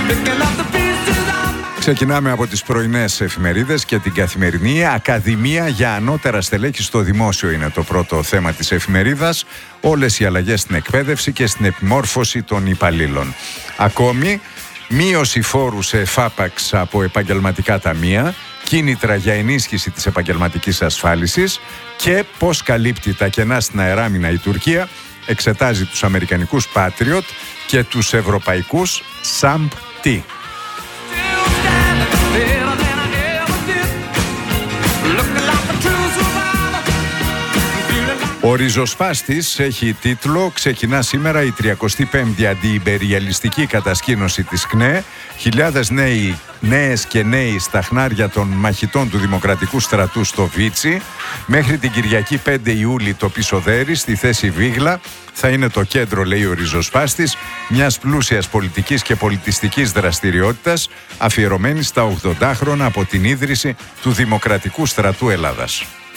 Ξεκινάμε από τις πρωινές εφημερίδες και την καθημερινή. Ακαδημία για ανώτερα στελέχη στο δημόσιο είναι το πρώτο θέμα της εφημερίδας. Όλες οι αλλαγές στην εκπαίδευση και στην επιμόρφωση των υπαλλήλων. Ακόμη, μείωση φόρου σε εφάπαξ από επαγγελματικά ταμεία, κίνητρα για ενίσχυση της επαγγελματικής ασφάλισης και πώς καλύπτει τα κενά στην αεράμινα η Τουρκία, εξετάζει τους αμερικανικούς Patriot και τους ευρωπαϊκούς SAMP-T. Ο ριζοσπάστης έχει τίτλο «Ξεκινά σήμερα η 35η αντιυμπεριαλιστική κατασκήνωση της ΚΝΕ. Χιλιάδες νέες και νέοι στα χνάρια των μαχητών του Δημοκρατικού Στρατού στο Βίτσι. Μέχρι την Κυριακή 5 Ιούλη το Πισοδέρι στη θέση Βίγλα θα είναι το κέντρο», λέει ο ριζοσπάστης, μιας πλούσιας πολιτικής και πολιτιστικής δραστηριότητας αφιερωμένη στα 80 χρόνια από την ίδρυση του Δημοκρατικού Στρατού Ελλάδας.